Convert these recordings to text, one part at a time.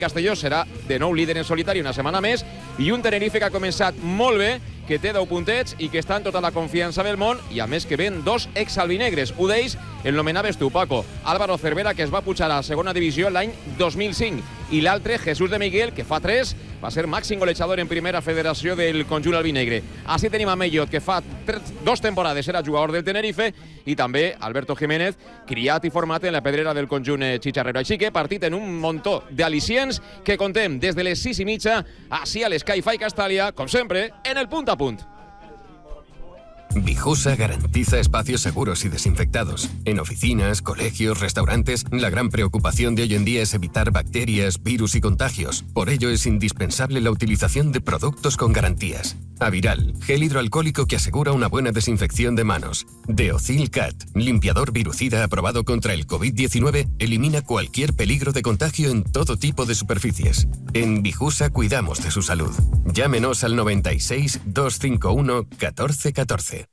Castelló serà de nou líder en solitari una setmana més i un Tenerife que ha començat molt bé, que té 10 puntets i que està en tota la confiança del món i a més que ven dos exalbinegres. Un d'ells el nomenaves tu, Paco, Álvaro Cervera, que es va pujar a la segona divisió l'any 2005, i l'altre, Jesús de Miguel, que fa 3, va ser màxim golejador en primera federació del conjunt albinegre. Així tenim a Mellot, que fa 2 temporades era jugador del Tenerife, i també Alberto Jiménez, criat i format en la pedrera del conjunt xitxarrero. Així que partit en un muntó d'al·licients que contem des de les 6:30 així a l'Sky-Fi Castalia, com sempre, en el punt a punt. Vijusa garantiza espacios seguros y desinfectados. En oficinas, colegios, restaurantes, la gran preocupación de hoy en día es evitar bacterias, virus y contagios. Por ello es indispensable la utilización de productos con garantías. Aviral, gel hidroalcohólico que asegura una buena desinfección de manos. Deocil Cat, limpiador virucida aprobado contra el COVID-19, elimina cualquier peligro de contagio en todo tipo de superficies. En Vijusa cuidamos de su salud. Llámenos al 96 251 1414.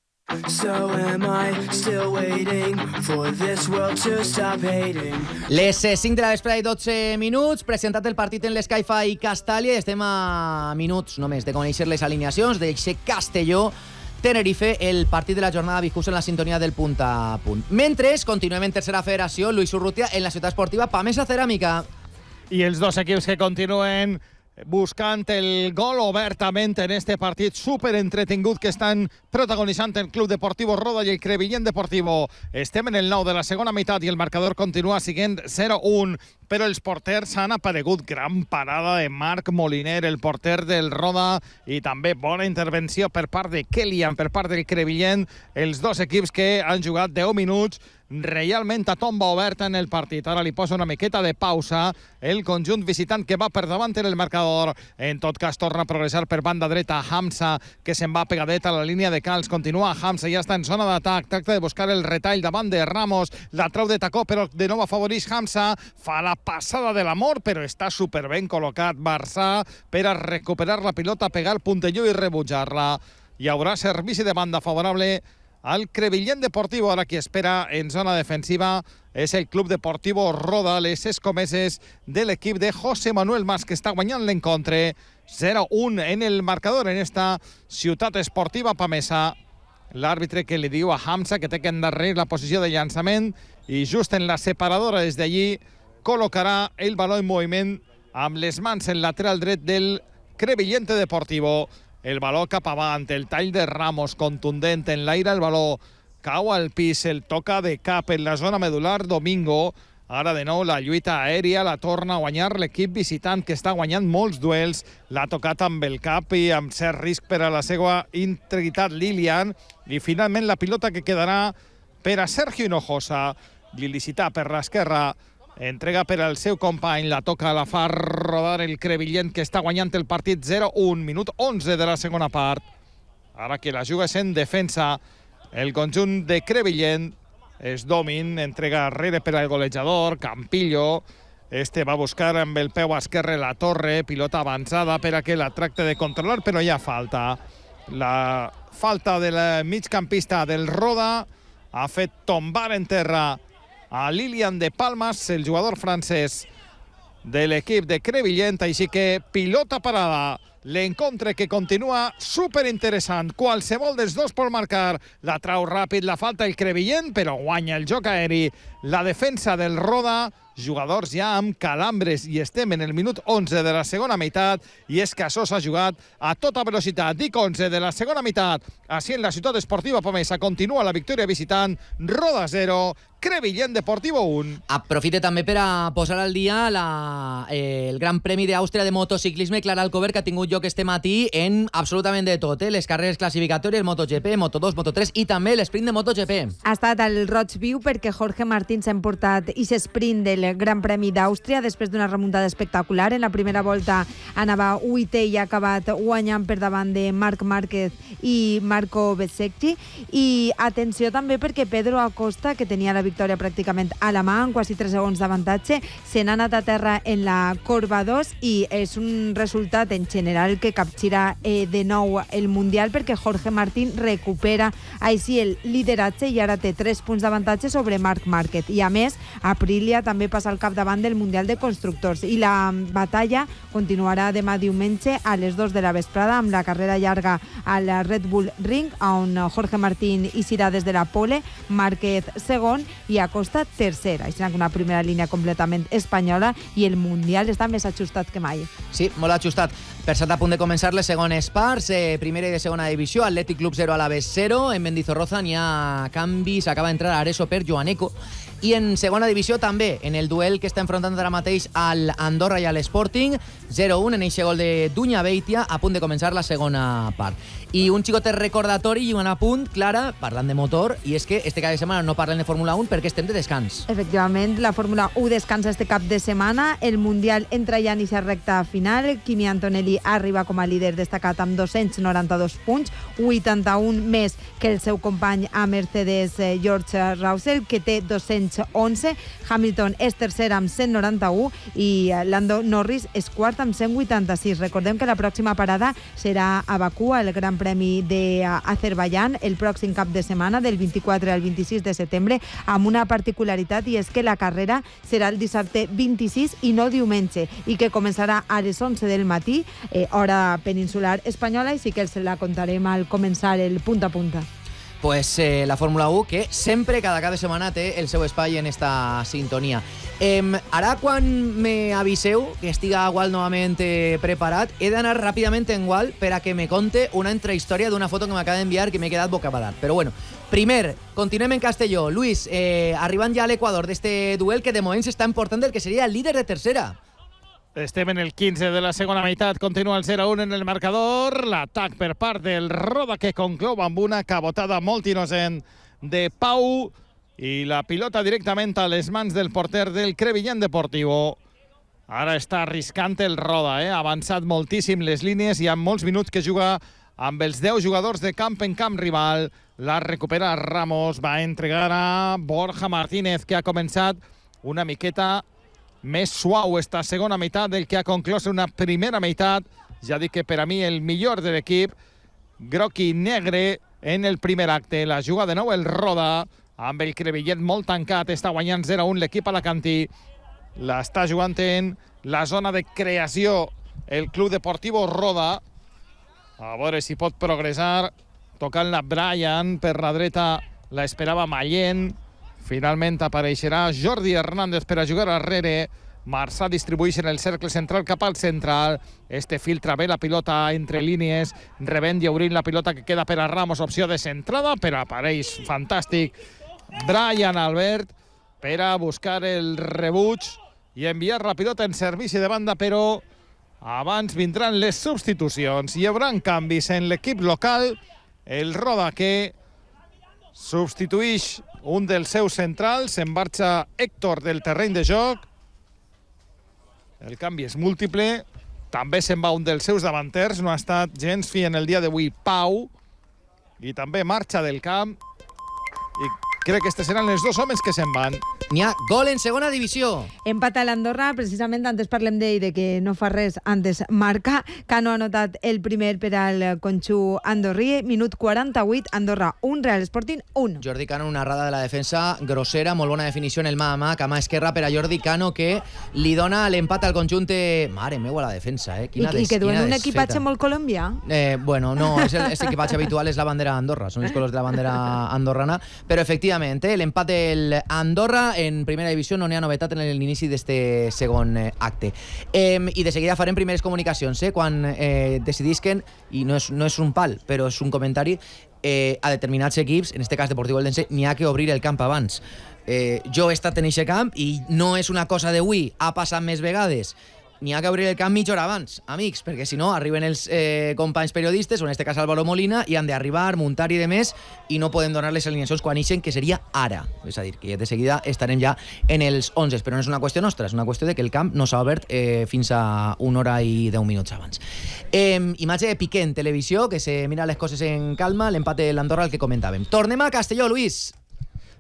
Les 5 de la vespre i 12 minuts, presentat el partit en l'Sky-Fi Castalia, i estem a minuts només de conèixer les alineacions d'eixe Castelló Tenerife, el partit de la jornada Vijusa en la sintonia del punt a punt. Mentre continuem en tercera federació, Luis Urrutia en la ciutat esportiva Pamesa Ceràmica. I els dos equips que continuen buscant el gol obertament en este partit superentretingut que estan protagonitzant el Club Deportivo Roda i el Crevillent Deportivo. Estem en el 9 de la segona meitat i el marcador continua siguent 0-1, però els porters han aparegut. Gran parada de Marc Moliner, el porter del Roda, i també bona intervenció per part de Kellyan, per part del Crevillent. Els dos equips que han jugat 10 minuts realment a tomba oberta en el partit. Ara li posa una miqueta de pausa el conjunt visitant que va per davant en el marcador. En tot cas torna a progressar per banda dreta Hamza, que se'n va pegadet a la línia de calç. Continua Hamza, ja està en zona d'atac, tracta de buscar el retall davant de Ramos, la trau de tacó, però de nou afavoreix Hamza, fa la passada de l'amor, però està superben col·locat Barça per a recuperar la pilota, pegar el puntelló i rebutjar-la. Hi haurà servici de banda favorable al Crevillent Deportivo. Ara qui espera en zona defensiva és el Club Deportivo Roda, les escomeses de l'equip de José Manuel Mas, que està guanyant l'encontre 0-1 en el marcador en esta ciutat esportiva Pamesa. L'àrbitre que li diu a Hamza que té que endarrerir la posició de llançament i just en la separadora des d'allí col·locarà el baló en moviment amb les mans en lateral dret del Crevillent Deportivo. El baló cap avant, el tall de Ramos contundent en l'aire, el baló cau al pis, el toca de cap en la zona medular Domingo. Ara de nou la lluita aèria la torna a guanyar l'equip visitant, que està guanyant molts duels. L'ha tocat amb el cap i amb cert risc per a la seva integritat Lilian. I finalment la pilota que quedarà per a Sergio Hinojosa. Lilicità per l'esquerra, entrega per al seu company, la toca, la fa rodar el Crevillent, que està guanyant el partit 0-1, minut 11 de la segona part. Ara que la juga en defensa el conjunt de Crevillent, és Domin, entrega darrere per al golejador, Campillo. Este va buscar amb el peu esquerre la torre, pilota avançada per a que la tracte de controlar, però hi ha falta. La falta del migcampista del Roda ha fet tombar en terra a Lilian de Palmas, el jugador francès de l'equip de Crevillent, així que pilota parada. L'encontre que continua superinteressant. Qualsevol dels dos pot marcar. La trau ràpid, la falta el Crevillent, però guanya el joc aeri. La defensa del Roda, jugadors ja amb calambres, i estem en el minut 11 de la segona meitat, i és que això s'ha jugat a tota velocitat. Dic 11 de la segona meitat. Així en la ciutat esportiva Pamesa continua la victòria visitant. Roda 0, Crevillent Deportivo 1. Aprofite també per a posar al dia el Gran Premi d'Àustria de motociclisme Clara Alcover, que ha tingut lloc este matí en absolutament de tot, les carreres classificatòries, MotoGP, Moto2, Moto3 i també l'esprint de MotoGP. Ha estat el roig viu perquè Jorge Martín s'ha emportat i s'esprint del Gran Premi d'Àustria després d'una remuntada espectacular. En la primera volta anava 8è i ha acabat guanyant per davant de Marc Márquez i Marco Bezzecchi. I atenció també perquè Pedro Acosta, que tenia la victòria victòria pràcticament a la mà, amb quasi 3 segons d'avantatge. Se n'ha anat a terra en la corba 2 i és un resultat en general que capgira de nou el Mundial, perquè Jorge Martín recupera així el lideratge i ara té 3 punts d'avantatge sobre Marc Márquez. I a més, Aprilia també passa al capdavant del Mundial de Constructors. I la batalla continuarà demà diumenge a les 2 de la vesprada amb la carrera llarga al Red Bull Ring, on Jorge Martín eixirà des de la pole, Márquez segon i Acosta tercera. Així que una primera línia completament espanyola i el Mundial està més ajustat que mai. Sí, molt ajustat. Per cert, a punt de començar les segones parts, primera i de segona divisió, Athletic Club 0 a la Alavés 0, en Mendizorroza n'hi ha canvis, acaba d'entrar Areso per Joaneco, i en segona divisió també, en el duel que està enfrontant ara mateix al Andorra i a l'Sporting, 0-1 en eixe gol de Dunya Beitia, a punt de començar la segona part. I un xicotet recordatori i un apunt, Clara, parlant de motor, i és que este cap de setmana no parlem de Fórmula 1 perquè estem de descans. Efectivament, la Fórmula 1 descansa este cap de setmana, el Mundial entra ja en aquesta recta final, Kimi Antonelli arriba com a líder destacat amb 292 punts, 81 més que el seu company a Mercedes George Russell, que té 211, Hamilton és tercer amb 191 i Lando Norris és quart amb 186. Recordem que la pròxima parada serà a Bakú, el Gran Premi d'Azerbaiyán, el pròxim cap de setmana, del 24 al 26 de setembre, amb una particularitat, i és que la carrera serà el dissabte 26 i no diumenge, i que començarà a les 11 del matí, hora peninsular espanyola, i sí que se la contarem al començar el punta a punta. Pues la Fórmula 1, que sempre, cada cap de setmana, té el seu espai en esta sintonia. Ara, quan m'aviseu que estiga Gual novament preparat, he d'anar ràpidament en Gual per a que me conte una entrehistòria d'una foto que m'acaba d'enviar que m'he quedat bocabadat. Però bueno, primer, continuem en Castelló. Luis, arribant ja a l'Equador d'este duel que de moment s'està emportant del que seria el líder de tercera. Estem en el 15 de la segona meitat, continua el 0-1 en el marcador, l'atac per part del Roda que conclou amb una cabotada molt innocent de Pau i la pilota directament a les mans del porter del Crevillent Deportivo. Ara està arriscant el Roda, ha avançat moltíssim les línies i amb molts minuts que juga amb els 10 jugadors de camp en camp rival. La recupera Ramos, va entregar a Borja Martínez, que ha començat una miqueta més suau esta segona meitat del que ha conclòs una primera meitat. Ja dic que per a mi el millor de l'equip, groc i negre en el primer acte. La juga de nou el Roda, amb el Crevillent molt tancat, està guanyant 0-1 l'equip alacantí. L'està jugant en la zona de creació el Club Deportivo Roda. A veure si pot progressar, tocant-la Brian per la dreta, l'esperava Mallent. Finalment apareixerà Jordi Hernández per a jugar darrere. Marçà distribueix en el cercle central cap al central. Este filtra bé la pilota entre línies, rebent i obrint la pilota que queda per a Ramos, opció de centrada, però apareix fantàstic Brian Albert per a buscar el rebuig i enviar la pilota en servici de banda, però abans vindran les substitucions. Hi haurà canvis en l'equip local. El Roda que substitueix un dels seus centrals, se'n marxa Héctor del terreny de joc. El canvi és múltiple. També se'n va un dels seus davanters, no ha estat gens fi en el dia d'avui, Pau. I també marxa del camp. I crec que estes seran els dos homes que se'n van. N'hi ha gol en segona divisió. Empat a l'Andorra, precisament antes parlem d'ell, de que no fa res, antes marca. Cano ha anotat el primer per al conjunt andorrí. Minut 48, Andorra 1, Real Sporting 1. Jordi Cano, una errada de la defensa grossera, molt bona definició en el mà a mà, mà esquerra per a Jordi Cano, que li dona l'empat al conjunt. Mare meu, a la defensa, I que duen un equipatge molt colombià. Bueno, no, és equipatge habitual, és la bandera Andorra, són els colors de la bandera andorrana, però efectivament, l'empat del Andorra en primera divisió, no n'hi ha novetat en l'inici d'este segon acte. I de seguida farem primeres comunicacions, quan decidisquen, i no és un pal, però és un comentari, a determinats equips, en este cas Deportivo Eldense, n'hi ha que obrir el camp abans. Jo he estat en aquest camp i no és una cosa d'avui, ha passat més vegades. N'hi ha que obrir el camp mitja hora abans, amics, perquè si no arriben els companys periodistes, o en este cas Álvaro Molina, i han d'arribar, muntar i demés, i no podem donar les alineacions quan ixen, que seria ara. És a dir, que de seguida estarem ja en els 11, però no és una qüestió nostra, és una qüestió de que el camp no s'ha obert fins a 1 hora i 10 minuts abans. Imatge de Piqué en televisió, que se mira les coses en calma, l'empat de l'Andorra, el que comentàvem. Tornem a Castelló, Luis.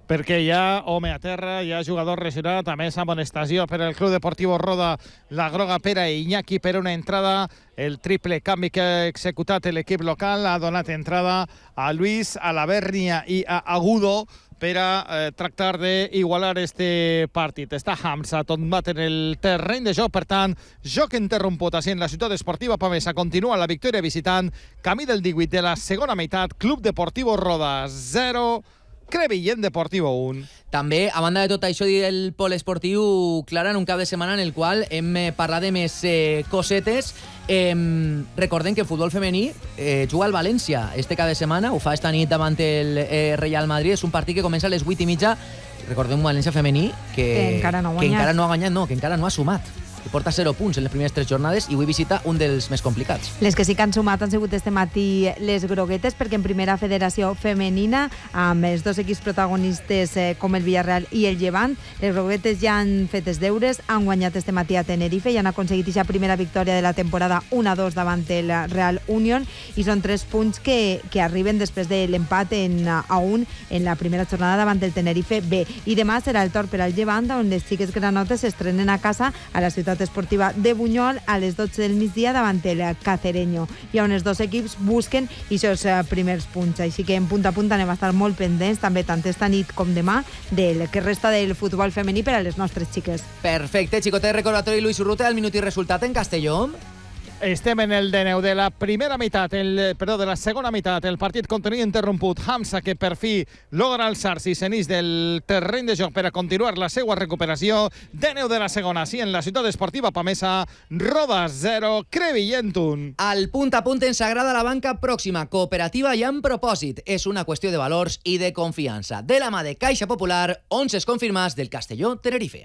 perquè hi ha home a terra, hi ha jugador lesionat, a més amonestació per el Club Deportivo Roda, la groga per a Iñaki per una entrada. El triple canvi que ha executat l'equip local ha donat entrada a Luis, a la Bernia i a Agudo per a tractar d'igualar este partit. Està Hamza tombat en el terreny de joc, per tant, joc interromput així en la ciutat esportiva Pamesa. Continua la victòria visitant, camí del 18 de la segona meitat, Club Deportivo Roda 0, Crevillent Deportivo 1. També, a banda de tot això, el poliesportiu, Clara, en un cap de setmana en el qual hem parlat de més cosetes. Recordem que el futbol femení juga al València este cap de setmana, ho fa esta nit davant el Real Madrid. És un partit que comença a les 8:30. Recordem un València femení que encara no ha guanyat, que encara no ha sumat, que porta 0 punts en les primeres 3 jornades i avui visita un dels més complicats. Les que sí que han sumat han sigut este matí les groguetes, perquè en primera federació femenina, amb els dos equips protagonistes com el Villarreal i el Llevant, les groguetes ja han fet els deures, han guanyat este matí a Tenerife i han aconseguit aquesta primera victòria de la temporada 1-2 davant el Real Unión, i són 3 punts que arriben després de l'empat a 1 en la primera jornada davant el Tenerife B. I demà serà el torn per al Llevant, on les xiques granotes s'estrenen a casa a la ciutat esportiva de Buñol a les 12 del migdia davant el Cacereño, i on els dos equips busquen aquests primers punts. Així que en punt a punt anem a estar molt pendents, també tant esta nit com demà, del que resta del futbol femení per a les nostres xiques. Perfecte, xicotet recordatori Luis Urrutia, el minut i resultat en Castelló. Estem en el de de la primera meitat, de la segona meitat. El partit continua interromput. Hamza, que per fi logra alçar-se i s'enix del terreny de joc per a continuar la seva recuperació. De la segona, sí, en la ciutat esportiva Pamesa, Roda 0, Crevillent 1. Al punt a punt ens agrada la banca pròxima, cooperativa i amb propòsit. És una qüestió de valors i de confiança. De la mà de Caixa Popular, 11 confirmats del Castelló Tenerife.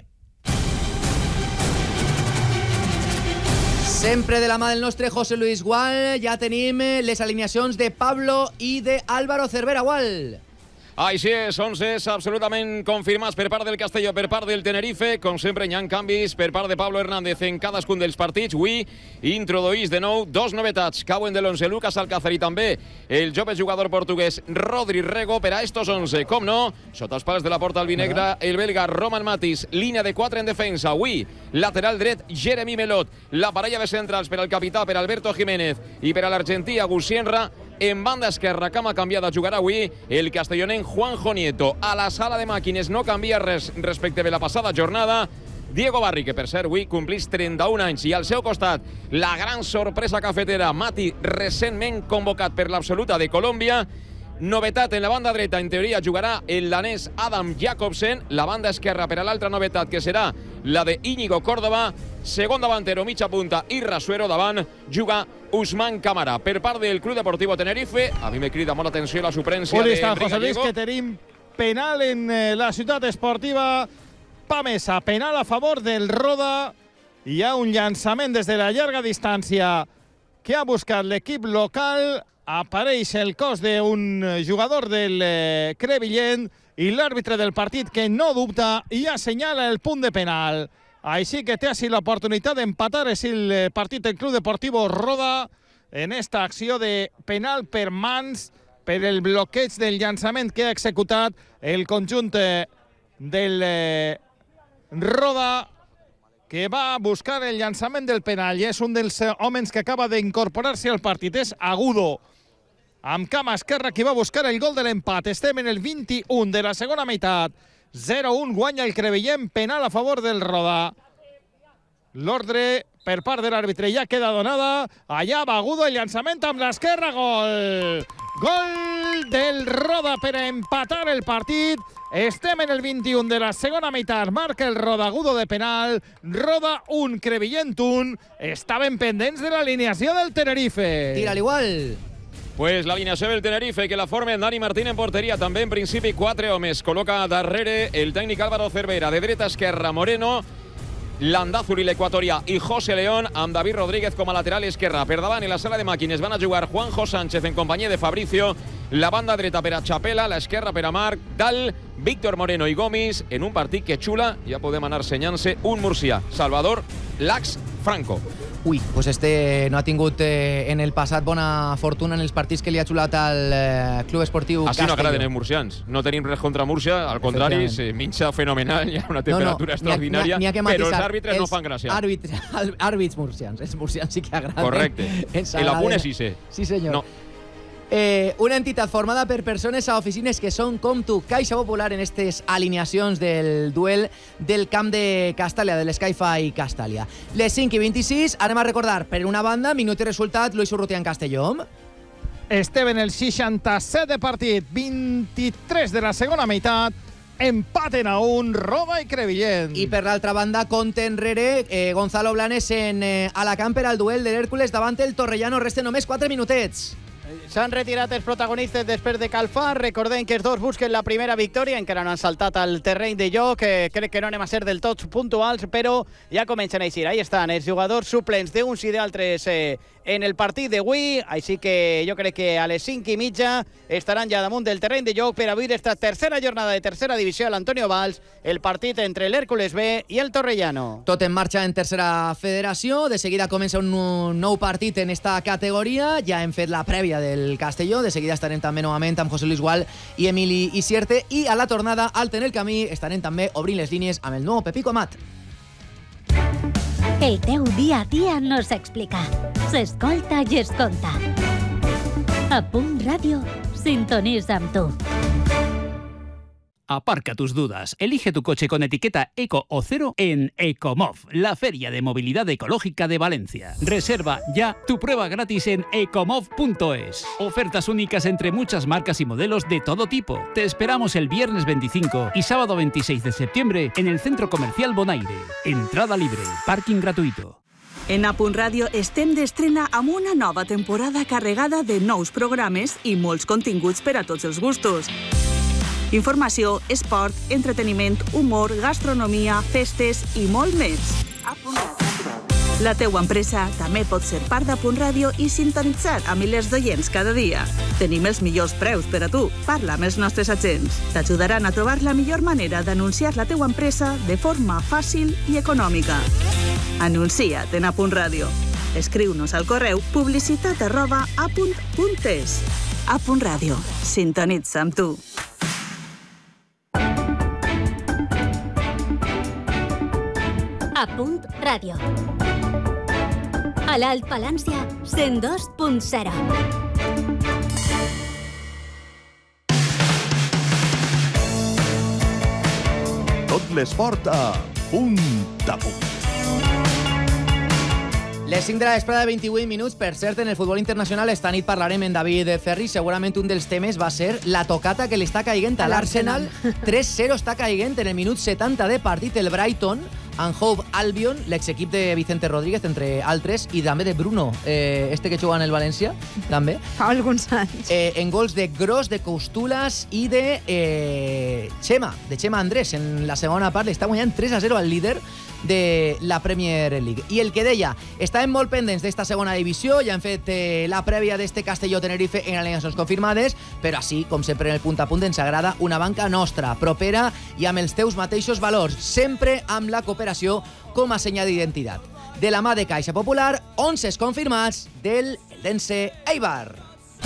Sempre de la mà del nostre José Luis Gual, ja tenim les alineacions de Pablo i de Álvaro Cervera. Gual. Així és, 11 absolutament confirmats per part del Castelló, per part del Tenerife. Com sempre, hi ha canvis per part de Pablo Hernández en cadascun dels partits. Avui introduïs de nou 2 novetats. Cauen de l'11 Lucas Alcácer i també el jove jugador portuguès Rodri Rego per a estos 11. Com no, sota els pals de la porta albinegra, el belga Roman Matis, línia de 4 en defensa. Avui, lateral dret, Jeremy Melot. La parella de centrals per al capità, per Alberto Jiménez, i per a l'argentí, Agus Sienra. En banda esquerra, cama canviada, jugarà avui el castellonenc Juanjo Nieto. A la sala de màquines no canvia res respecte de la passada jornada. Diego Barri, que per cert avui complís 31 anys, i al seu costat la gran sorpresa cafetera, Mati, recentment convocat per l'Absoluta de Colòmbia. Novetat en la banda dreta, en teoria jugarà el danès Adam Jacobsen. La banda esquerra per a l'altra novetat, que serà la de Íñigo Córdoba. Segon davantero, mitja punta i Rasuero. Davant juga Usman Cámara. Per part del Club Deportivo Tenerife, a mi me crida molt l'atenció la suplència d'Enric José Luis, que tenim penal en la ciutat esportiva Pamesa. Penal a favor del Roda. Hi ha un llançament des de la llarga distància que ha buscat l'equip local. Apareix el cos d'un jugador del Crevillent i l'àrbitre del partit, que no dubta i assenyala el punt de penal. Així que té així l'oportunitat d'empatar el partit del Club Deportivo Roda en esta acció de penal per mans, per el bloqueig del llançament que ha executat el conjunt del Roda, que va buscar el llançament del penal, i és un dels homes que acaba d'incorporar-se al partit. És Agudo, amb cama esquerra, qui va buscar el gol de l'empat. Estem en el 21 de la segona meitat. 0-1, guanya el Crevillent, penal a favor del Roda. L'ordre per part de l'àrbitre ja queda donada. Allà va Agudo, el llançament amb l'esquerra, gol! Gol del Roda per a empatar el partit. Estem en el 21 de la segona meitat. Marca el Roda, Agudo de penal. Roda 1, Crevillent 1. Estaven pendents de l'alineació del Tenerife. Tira-li igual. Pues l'alineació del Tenerife, que la formen Dani Martín en porteria, també en principi 4 homes. Col·loca darrere el tècnic Álvaro Cervera, de dreta a esquerra Moreno, Landázuri, l'equatorià, i José León, amb David Rodríguez com a lateral esquerra. Per davant, en la sala de màquines, van a jugar Juanjo Sánchez en companyia de Fabricio, la banda dreta per a Chapela, l'esquerra per a Marc, Dal, Víctor Moreno i Gomis, en un partit que xula, ja podem anar senyant-se, un murcià, Salvador Lax Franco. Ui, pues no ha tingut en el passat bona fortuna en els partits que li ha xulat al Club Esportiu Castelló. Així no agraden els murcians. No tenim res contra Múrcia, al contrari, se minxa fenomenal, hi ha una temperatura extraordinària, però els àrbitres no fan gràcia. Àrbits murcians, els murcians sí que agraden. Correcte. El Apune sí sé. Sí, senyor. No. Una entitat formada per persones a oficines que són com tu, Caixa Popular, en aquestes alineacions del duel del camp de Castàlia, de l'Sky-Fi Castàlia. Les 5:26, anem a recordar, per una banda, minut i resultat, Luis Urrutia en Castelló. Estem en el 67 de partit, 23 de la segona meitat, empaten a 1, Roda i Crevillent. I per l'altra banda, compte enrere, Gonzalo Blanes en Alacant per al duel de l'Hèrcules davant el Torrellano, resten només 4 minutets. S'han retirat els protagonistes després de calfar. Recordem que els dos busquen la primera victòria, encara no han saltat al terreny de joc. Crec que no anem a ser del tot puntuals, però ja comencen a eixir. Ahí estan els jugadors suplents d'uns i d'altres en el partit d'avui, així que jo crec que a les 5:30 estaran ja damunt del terreny de joc per obrir esta tercera jornada de tercera divisió a l'Antonio Valls, el partit entre l'Hèrcules B i el Torrellano. Tot en marxa en tercera federació, de seguida comença un nou partit en esta categoria, ja hem fet la prèvia del Castelló, de seguida estarem també novament amb José Luis Gual i Emili Isierte, i a la tornada, alt en el camí, estarem també obrint les línies amb el nou Pepico Amat. El teu dia a dia no s'explica, s'escolta i es conta. A Punt Ràdio, sintonitza amb tu. Aparca tus dudas. Elige tu coche con etiqueta Eco o Cero en Ecomov, la feria de movilidad ecológica de Valencia. Reserva ya tu prueba gratis en ecomov.es. Ofertas únicas entre muchas marcas y modelos de todo tipo. Te esperamos el viernes 25 y sábado 26 de septiembre en el Centro Comercial Bonaire. Entrada libre, parking gratuito. En A Punt Ràdio estem d'estrena amb una nova temporada carregada de nous programes i molts continguts per a tots els gustos. Informació, esport, entreteniment, humor, gastronomia, festes i molt més. La teua empresa també pot ser part d'A Punt Ràdio i sintonitzar a milers d'oients cada dia. Tenim els millors preus per a tu. Parla amb els nostres agents. T'ajudaran a trobar la millor manera d'anunciar la teua empresa de forma fàcil i econòmica. Anuncia't en A Punt Ràdio. Escriu-nos al correu publicitat@apunt.es. A Punt Ràdio. Sintonitza amb tu. A Punt Ràdio. A l'Alt Palància, 102.0. Tot l'esport a Punt a Punt. Les 5 de la vesprada de 28 minuts. Per cert, en el futbol internacional esta nit parlarem amb David Ferri. Segurament un dels temes va ser la tocata que li està caiguent a l'Arsenal. 3-0 està caiguent en el minut 70 de partit el Brighton and Hove Albion, l'exequip de Vicente Rodríguez, entre altres, i també de Bruno, que juga en el València, també. Fa alguns anys. En gols de Gros, de Coustulas i de Chema Andrés. En la segona part està guanyant 3-0 al líder de la Premier League. I el que deia, estàvem molt pendents d'esta segona divisió, ja hem fet la prèvia d'este Castelló-Tenerife en alineacions confirmades, però així, com sempre en el punt a punt, ens agrada una banca nostra, propera i amb els teus mateixos valors, sempre amb la cooperació com a senyal d'identitat. De la mà de Caixa Popular, 11 confirmats del Eldense Eibar.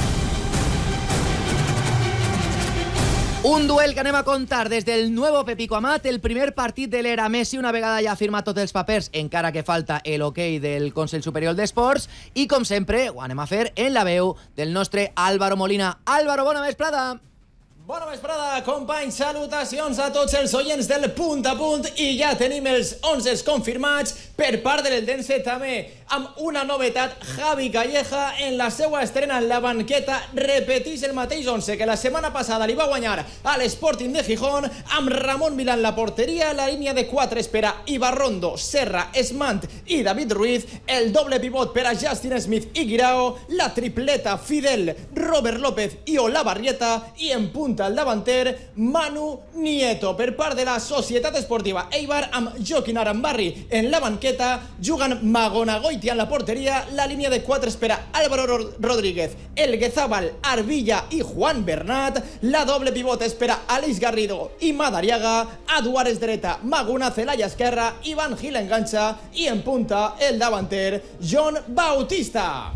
Un duel que anem a contar des del nuevo Pepico Amat, el primer partit de l'era Messi, una vegada ja ha firmat tots els papers, encara que falta el ok del Consell Superior d'Esports, i com sempre ho anem a fer en la veu del nostre Álvaro Molina. Álvaro, bona vesprada! Bona vesprada, companys, salutacions a tots els oients del Punt a Punt, i ja tenim els 11 confirmats per part de l'Eldense, també amb una novetat. Javi Calleja, en la seva estrena en la banqueta, repeteix el mateix 11 que la setmana passada li va guanyar a l'Sporting de Gijón, amb Ramon Milà en la porteria. La línia de 4 espera Ibarrondo, Serra, Esmant i David Ruiz, el doble pivot per a Justin Smith i Guirao, la tripleta Fidel, Robert López i Olavarrieta, i en punta al davanter Manu Nieto. Per part de la Societat Esportiva Eibar, amb Joaquín Arambarri en la banqueta, juguen Magonagoy Valencia en la portería, la línea de 4 espera Álvaro Rodríguez, El Guezabal, Arbilla y Juan Bernat, la doble pivote espera Aleix Garrido y Madariaga, a Duárez dreta, Maguna, Celaya esquerra, Iván Gil engancha y en punta el davanter John Bautista.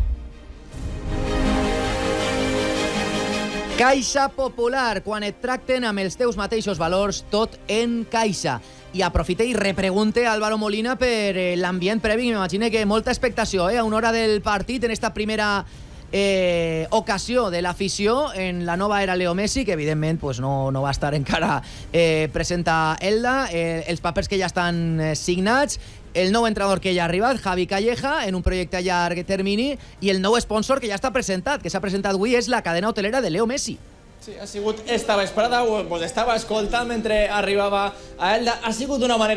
Caixa Popular, quan et tracten amb els teus mateixos valors, tot en caixa. I aprofite i repregunte a Álvaro Molina per l'ambient previ, m'imagino que molta expectació a una hora del partit en esta primera ocasió de l'afició en la nova era Leo Messi, que evidentment pues, no va estar encara present a Elda, els papers que ja estan signats, el nou entrenador que ja ha arribat, Javi Calleja, en un projecte a llarg termini, i el nou sponsor que ja està presentat, que s'ha presentat avui, és la cadena hotelera de Leo Messi. Sí, ha sigut esta vesprada, pues estava escoltant mentre arribava a Elda, ha sigut d'una manera